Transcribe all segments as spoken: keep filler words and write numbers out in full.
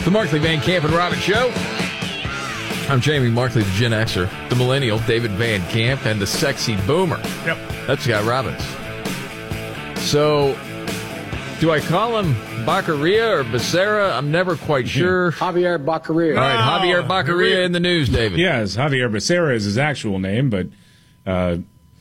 The Markley, Van Camp, and Robbins Show. I'm Jamie Markley, the Gen Xer, the Millennial, David Van Camp, and the Sexy Boomer. Yep. That's Scott Robbins. So, do I call him Baccaria or Becerra? I'm never quite sure. Javier Baccaria. All right, Javier Baccaria in the news, David. Yes, Javier Becerra is his actual name, but uh,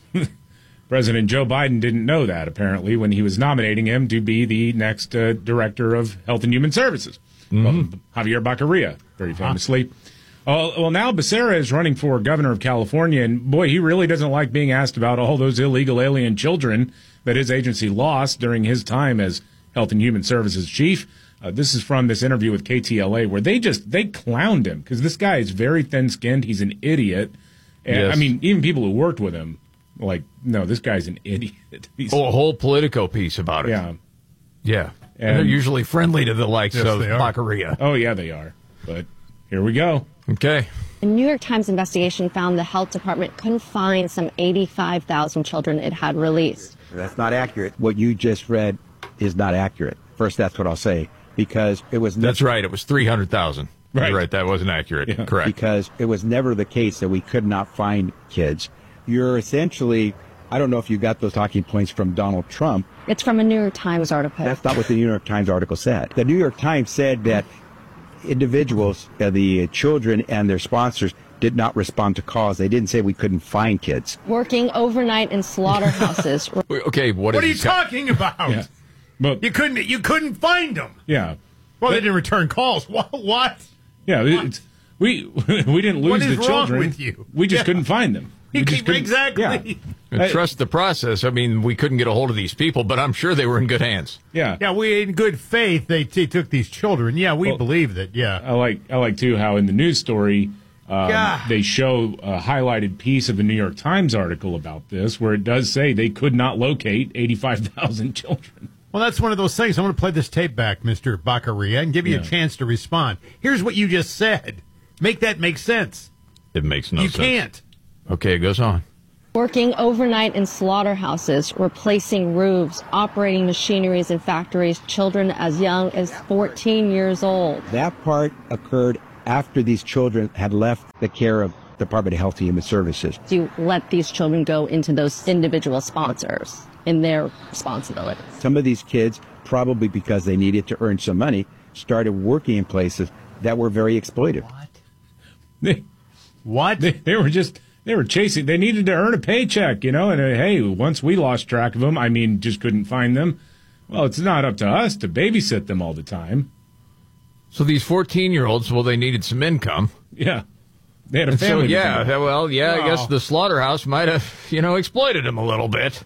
President Joe Biden didn't know that, apparently, when he was nominating him to be the next uh, Director of Health and Human Services. Mm-hmm. Well, Javier Baccaria, very famously. Uh, well, now Becerra is running for governor of California, and boy, he really doesn't like being asked about all those illegal alien children that his agency lost during his time as Health and Human Services chief. Uh, this is from this interview with K T L A, where they just, they clowned him, because this guy is very thin-skinned, he's an idiot. And, Yes. I mean, even people who worked with him, like, no, this guy's an idiot. He's, Oh, a whole Politico piece about it. yeah. Yeah. And, And- they're usually friendly to the likes Yes, of they are. Baccaria. Oh, yeah, they are. But here we go. Okay. A New York Times investigation found the health department couldn't find some eighty-five thousand children it had released. That's not accurate. What you just read is not accurate. First, that's what I'll say, because it was That's right. It was three hundred thousand. Right. You're right. That wasn't accurate. Yeah. Correct. because it was never the case that we could not find kids. You're essentially, I don't know if you got those talking points from Donald Trump. It's from a New York Times article. That's not what the New York Times article said. The New York Times said that individuals, uh, the children and their sponsors, did not respond to calls. They didn't say we couldn't find kids. Working overnight in slaughterhouses. Wait, okay. What, What are is you this guy- talking about? Yeah. But, You couldn't. You couldn't find them. yeah. Well, they didn't return calls. What? What? Yeah, it's, we we didn't lose What is the wrong children. with you? We just Yeah. couldn't find them. We You just keep, couldn't- exactly. Yeah. Trust the process. I mean, we couldn't get a hold of these people, but I'm sure they were in good hands. Yeah. Yeah, we in good faith they t- took these children. Yeah, we Well- believe that. Yeah. I like I like too how in the news story um, God. they show a highlighted piece of the New York Times article about this, where it does say they could not locate eighty-five thousand children. Well, that's one of those things. I'm going to play this tape back, Mister Baccaria, and give you Yeah. a chance to respond. Here's what you just said. Make that make sense. It makes no you sense. can't. Okay, it goes on. Working overnight in slaughterhouses, replacing roofs, operating machineries in factories, children as young as fourteen years old. That part occurred after these children had left the care of the Department of Health and Human Services. To let these children go into those individual sponsors in their responsibilities. Some of these kids, probably because they needed to earn some money, started working in places that were very exploitive. They, What? they they were just they were chasing. They needed to earn a paycheck, you know. And uh, hey, once we lost track of them, I mean, just couldn't find them. Well, it's not up to us to babysit them all the time. So these fourteen-year-olds, well, they needed some income. Yeah, they had a And so, family. to yeah, feed. well, yeah, I guess Wow. the slaughterhouse might have, you know, exploited them a little bit.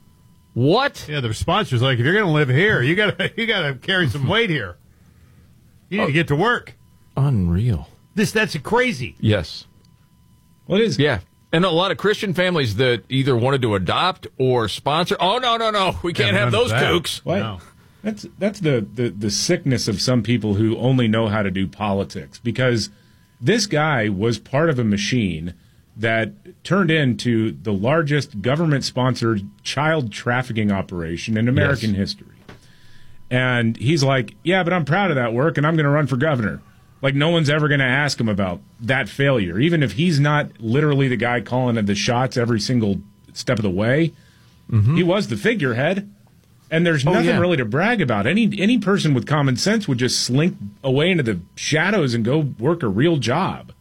What? Yeah, the sponsor's like, if you're going to live here, you got to you got to carry some weight here. You need to get to work. Unreal. This that's crazy. Yes. Well, it is. Yeah. And a lot of Christian families that either wanted to adopt or sponsor. Oh, no, no, no. We can't Yeah, have none of those that. kooks. What? No. That's that's the, the, the sickness of some people who only know how to do politics, because this guy was part of a machine that turned into the largest government-sponsored child trafficking operation in American Yes. history. And he's like, yeah, but I'm proud of that work, and I'm going to run for governor. Like, no one's ever going to ask him about that failure, even if he's not literally the guy calling the shots every single step of the way. He was the figurehead. And there's nothing yeah. really to brag about. Any any person with common sense would just slink away into the shadows and go work a real job.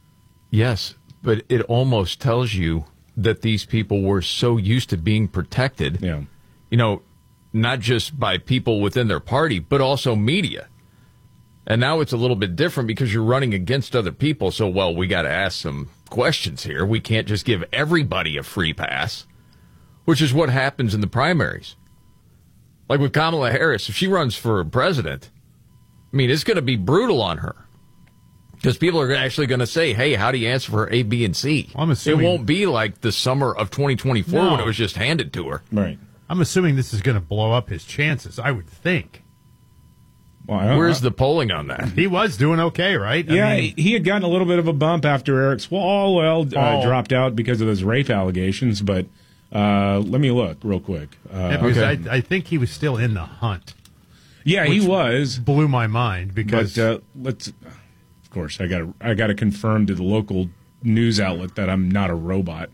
Yes, but it almost tells you that these people were so used to being protected, Yeah. you know, not just by people within their party, but also media. And now it's a little bit different because you're running against other people. So, well, we got to ask some questions here. We can't just give everybody a free pass, which is what happens in the primaries. Like with Kamala Harris, if she runs for president, I mean, it's going to be brutal on her. Because people are actually going to say, hey, how do you answer for A, B, and C? I'm assuming- It won't be like the summer of twenty twenty-four No. when it was just handed to her. Right. I'm assuming this is going to blow up his chances, I would think. Well, I don't Where's know. the polling on that? He was doing okay, right? I Yeah, mean, he had gotten a little bit of a bump after Eric Swalwell uh, Oh. dropped out because of those rape allegations. But uh, let me look real quick. Uh, yeah, because okay. I, I think he was still in the hunt. Yeah, he was. Blew my mind because But uh, let's. Of course, I got I got to confirm to the local news outlet that I'm not a robot.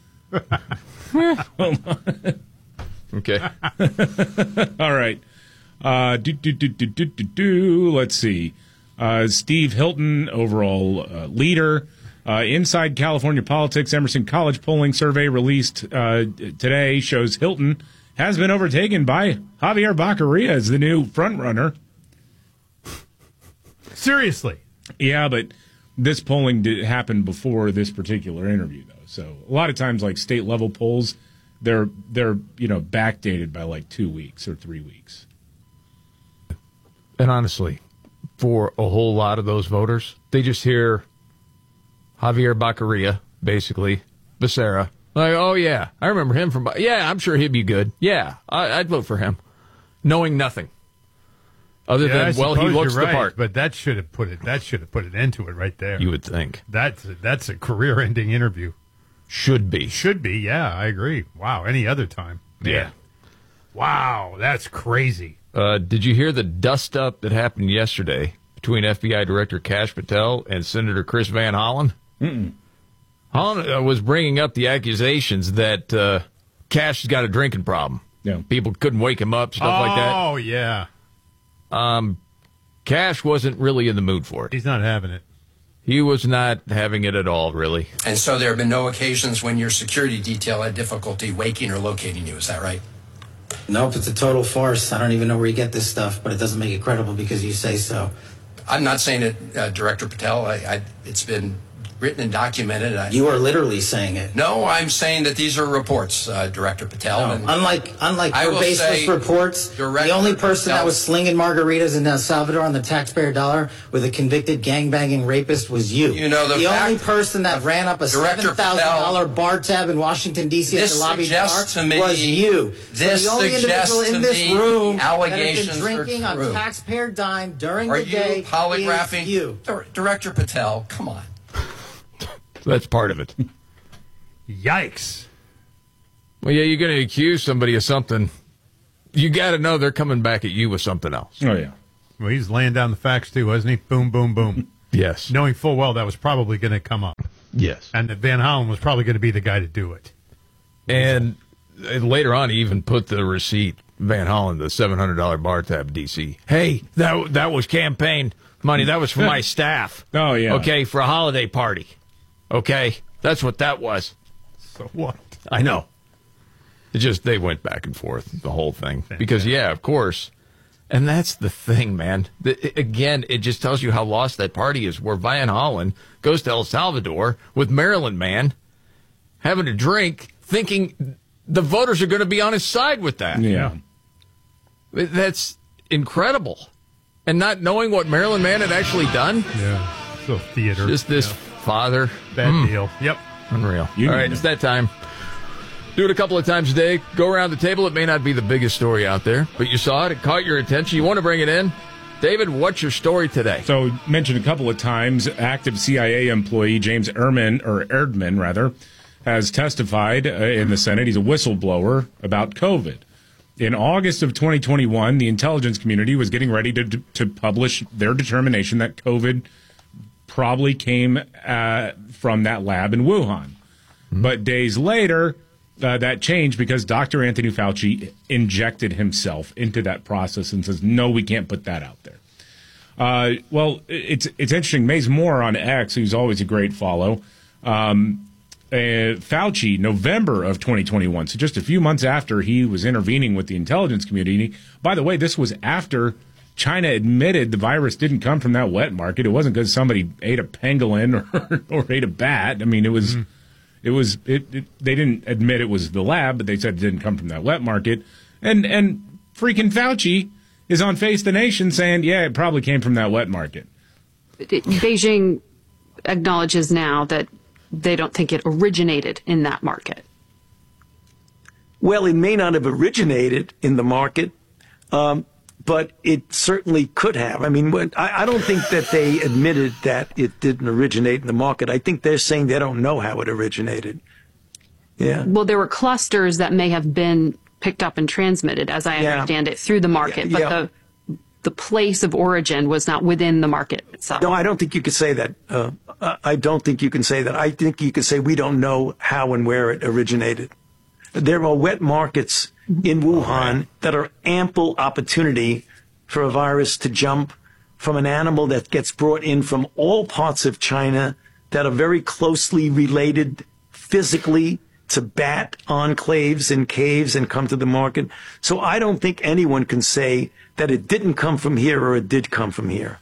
Okay. All right. Uh, do, do, do, do, do, do, do. Let's see. Uh, Steve Hilton, overall uh, leader. Uh, Inside California Politics, Emerson College polling survey released uh, today shows Hilton has been overtaken by Javier Baccaria as the new frontrunner. seriously. Yeah, but this polling did happen before this particular interview, though. So a lot of times, like state level polls, they're they're you know backdated by like two weeks or three weeks. And honestly, for a whole lot of those voters, they just hear Javier Baccaria, basically, Becerra. Like, oh, yeah, I remember him from... Yeah, I'm sure he'd be good. Yeah, I, I'd vote for him. Knowing nothing. Other Yeah, than, I well, he suppose looks you're the right, part. But that should have put it. That should have put an end to it right there. You would think. That's that's a career-ending interview. Should be. Should be. Yeah, I agree. Wow. Any other time. Man. Yeah. Wow, that's crazy. Uh, did you hear the dust-up that happened yesterday between F B I Director Kash Patel and Senator Chris Van Hollen? Mm-mm. Hollen uh, was bringing up the accusations that uh, Cash has got a drinking problem. Yeah. People couldn't wake him up, stuff oh, like that. Oh, yeah. Um, Cash wasn't really in the mood for it. He's not having it. He was not having it at all, really. And so there have been no occasions when your security detail had difficulty waking or locating you. Is that right? Nope, it's a total farce. I don't even know where you get this stuff, but it doesn't make it credible because you say so. I'm not saying it, uh, Director Patel. I, I, it's been written and documented. I, You are literally saying it. no, I'm saying that these are reports, uh, Director Patel. No, and unlike unlike I your will baseless say, reports, Director the only person Patel- that was slinging margaritas in El Salvador on the taxpayer dollar with a convicted gangbanging rapist was you. You know, the the fact- only person that ran up a Director seven thousand dollar Patel- bar tab in Washington D C at This the lobby suggests bar to me- was you. this so the only suggests individual in to this me room allegations that are has been drinking on true. taxpayer dime during Are the you day polygraphing is you. Dir- Director Patel? Come on. That's part of it. Yikes. Well, yeah, you're going to accuse somebody of something. You got to know they're coming back at you with something else. Oh, yeah. Well, he's laying down the facts, too, wasn't he? Boom, boom, boom. Yes. Knowing full well that was probably going to come up. Yes. And that Van Hollen was probably going to be the guy to do it. And later on, he even put the receipt, Van Hollen, the seven hundred dollars bar tab, D C. Hey, that that was campaign money. That was for my staff. Oh, yeah. Okay, for a holiday party. Okay, that's what that was. So what? I know. It just, they went back and forth, the whole thing. Because, yeah, of course. And that's the thing, man. The, again, it just tells you how lost that party is, where Van Hollen goes to El Salvador with Maryland man, having a drink, thinking the voters are going to be on his side with that. Yeah. That's incredible. And not knowing what Maryland man had actually done. Yeah. So theater. Just this Yeah. father. Bad Mm. deal. Yep. Unreal. You All right, know. it's that time. Do it a couple of times a day. Go around the table. It may not be the biggest story out there, but you saw it. It caught your attention. You want to bring it in. David, what's your story today? So, mentioned a couple of times, active C I A employee James Ehrman, or Erdman, rather, has testified uh, in the Senate. He's a whistleblower about COVID. In August of twenty twenty-one, the intelligence community was getting ready to, to publish their determination that COVID probably came uh, from that lab in Wuhan. Mm-hmm. But days later, uh, that changed because Doctor Anthony Fauci injected himself into that process and says, no, we can't put that out there. Uh, well, it's it's interesting. Maze Moore on X, who's always a great follow, um, uh, Fauci, November of twenty twenty-one, so just a few months after he was intervening with the intelligence community. By the way, this was after China admitted the virus didn't come from that wet market. It wasn't because somebody ate a pangolin or, or ate a bat. I mean, it was, mm-hmm. it was, it, it, they didn't admit it was the lab, but they said it didn't come from that wet market. And, and freaking Fauci is on Face the Nation saying, yeah, it probably came from that wet market. Beijing acknowledges now that they don't think it originated in that market. Well, it may not have originated in the market, um, but it certainly could have. I mean, when, I, I don't think that they admitted that it didn't originate in the market. I think they're saying they don't know how it originated. Yeah. Well, there were clusters that may have been picked up and transmitted, as I Yeah. understand it, through the market. Yeah, But yeah. the the place of origin was not within the market itself. No, I don't think you could say that. Uh, I don't think you can say that. I think you could say we don't know how and where it originated. There are wet markets in Wuhan that are ample opportunity for a virus to jump from an animal that gets brought in from all parts of China that are very closely related physically to bat enclaves and caves and come to the market. So I don't think anyone can say that it didn't come from here or it did come from here.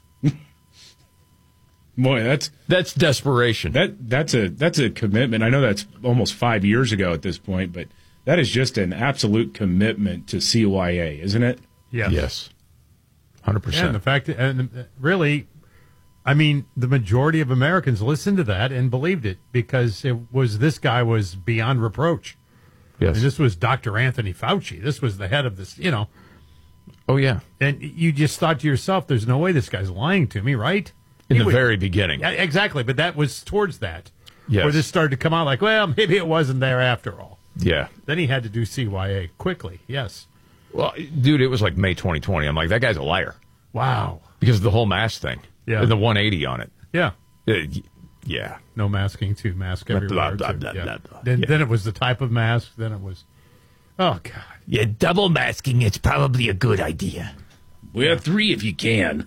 Boy, that's that's desperation. That that's a that's a commitment. I know that's almost five years ago at this point, but that is just an absolute commitment to C Y A, isn't it? Yes. Yes. one hundred percent. Yeah, and the fact that, and really, I mean, the majority of Americans listened to that and believed it because it was this guy was beyond reproach. Yes. And this was Doctor Anthony Fauci. This was the head of this, you know. Oh, yeah. And you just thought to yourself, there's no way this guy's lying to me, right? In He the would- very beginning. Yeah, exactly. But that was towards that. Yes. Where this started to come out like, well, maybe it wasn't there after all. Yeah. Then he had to do C Y A quickly. Yes. Well, dude, it was like May twenty twenty. I'm like, that guy's a liar. Wow. Because of the whole mask thing. Yeah. And the one eighty on it. Yeah. Uh, y- yeah. No masking to mask Blah, everywhere. blah, to- blah, yeah. blah, blah. Then, Yeah. then it was the type of mask. Then it was, oh, God. Yeah, double masking is probably a good idea. Wear three if you can.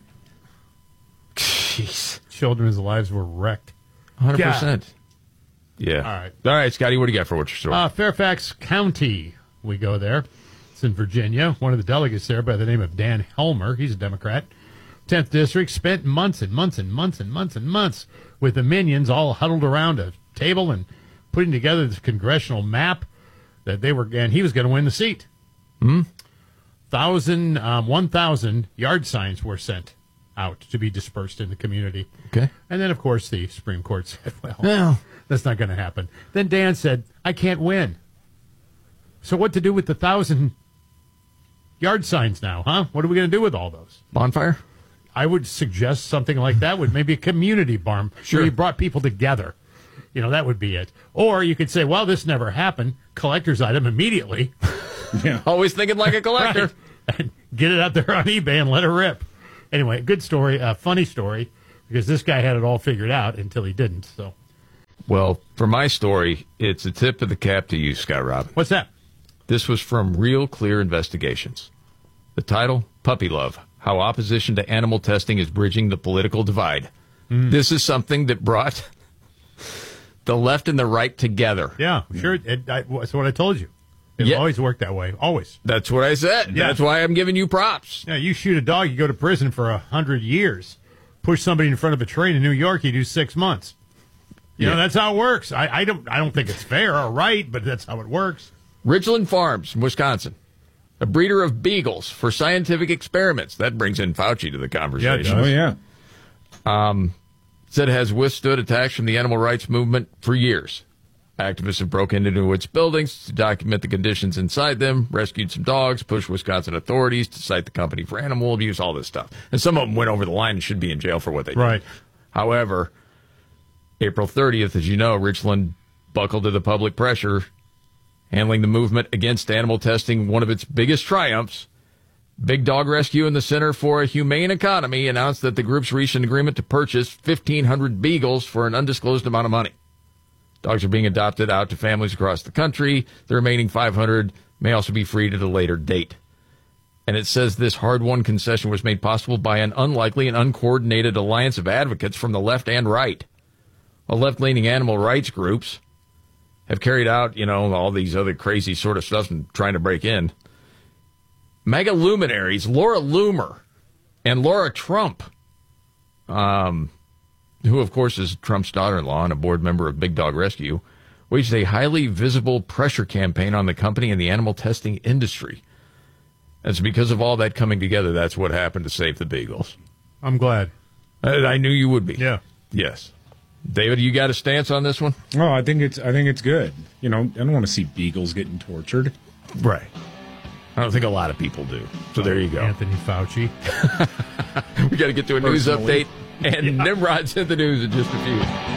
Jeez. Children's lives were wrecked. one hundred percent. Yeah. All right. All right, Scotty, what do you got for what's your story? Uh, Fairfax County, we go there. It's in Virginia. One of the delegates there by the name of Dan Helmer, he's a Democrat, tenth District, spent months and months and months and months and months with the minions all huddled around a table and putting together this congressional map that they were, and he was going to win the seat. Hmm? Thousand, um, one thousand yard signs were sent out to be dispersed in the community. Okay. And then, of course, the Supreme Court said, well, Well. that's not going to happen. Then Dan said, I can't win. So what to do with the thousand yard signs now, huh? What are we going to do with all those? Bonfire? I would suggest something like that would maybe a community barn Sure. where you brought people together. You know, that would be it. Or you could say, well, this never happened. Collector's item immediately. Yeah. Always thinking like a collector. Right. And get it out there on eBay and let it rip. Anyway, good story, uh, funny story, because this guy had it all figured out until he didn't. So, Well, for my story, it's a tip of the cap to you, Scott Robin. what's that? This was from Real Clear Investigations. The title, Puppy Love, How Opposition to Animal Testing is Bridging the Political Divide. Mm. This is something that brought the left and the right together. Yeah, sure. It, I, that's what I told you. It's Yeah. always worked that way. Always. That's what I said. Yeah. That's why I'm giving you props. Yeah, you shoot a dog, you go to prison for a hundred years. Push somebody in front of a train in New York, you do six months. You know, Yeah. that's how it works. I, I don't I don't think it's fair or right, but that's how it works. Ridgeland Farms, Wisconsin, a breeder of beagles for scientific experiments. That brings in Fauci to the conversation. Oh, yeah. Um, said it has withstood attacks from the animal rights movement for years. Activists have broken into its buildings to document the conditions inside them, rescued some dogs, pushed Wisconsin authorities to cite the company for animal abuse, all this stuff. And some of them went over the line and should be in jail for what they did. Right. However, April thirtieth, as you know, Richland buckled to the public pressure, handling the movement against animal testing one of its biggest triumphs. Big Dog Rescue and the Center for a Humane Economy announced that the groups reached an agreement to purchase fifteen hundred beagles for an undisclosed amount of money. Dogs are being adopted out to families across the country. The remaining five hundred may also be freed at a later date. And it says this hard-won concession was made possible by an unlikely and uncoordinated alliance of advocates from the left and right. Well, left-leaning animal rights groups have carried out, you know, all these other crazy sort of stuff and trying to break in. Mega luminaries Laura Loomer and Laura Trump, um, who, of course, is Trump's daughter-in-law and a board member of Big Dog Rescue, waged a highly visible pressure campaign on the company and the animal testing industry. And so because of all that coming together, that's what happened to save the beagles. I'm glad. I, I knew you would be. Yeah. Yes. David, you got a stance on this one? Oh, I think it's I think it's good. You know, I don't want to see beagles getting tortured. Right. I don't think a lot of people do. So there you go. Anthony Fauci. We got to get to a news Personally. update, and Nimrod's in the news in just a few.